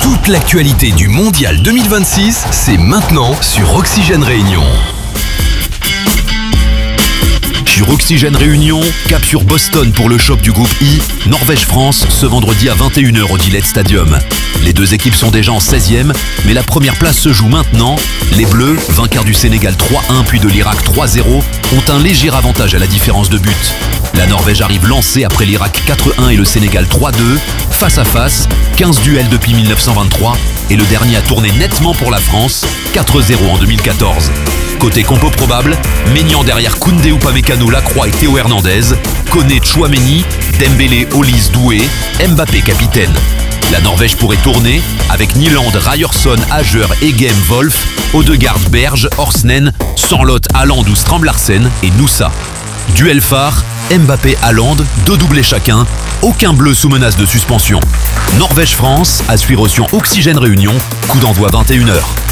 Toute l'actualité du Mondial 2026, c'est maintenant sur Oxygène Réunion. Sur Oxygène Réunion, cap sur Boston pour le choc du groupe I, Norvège-France ce vendredi à 21h au Gillette Stadium. Les deux équipes sont déjà en 16e, mais la première place se joue maintenant. Les Bleus, vainqueurs du Sénégal 3-1 puis de l'Irak 3-0, ont un léger avantage à la différence de but. La Norvège arrive lancée après l'Irak 4-1 et le Sénégal 3-2. Face à face, 15 duels depuis 1923 et le dernier a tourné nettement pour la France, 4-0 en 2014. Côté compo probable, Maignan derrière Koundé, Upamecano, Lacroix et Théo Hernandez, Koné, Tchouaméni, Dembélé, Olise, Doué, Mbappé capitaine. La Norvège pourrait tourner avec Nyland, Ryerson, Hager, Egem, Wolf, Odegaard, Berge, Orsnen, Sanlot, Haaland ou Strand-Larsen et Noussa. Duel phare, Mbappé-Haaland, 2 doublés chacun, aucun bleu sous menace de suspension. Norvège-France à suivre sur Oxygène Réunion, coup d'envoi 21h.